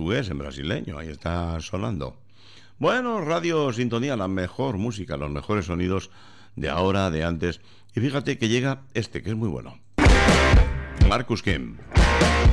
portugués, en brasileño, ahí está sonando. Bueno, Radio Sintonía, la mejor música, los mejores sonidos de ahora, de antes. Y fíjate que llega este, que es muy bueno. Marcus King.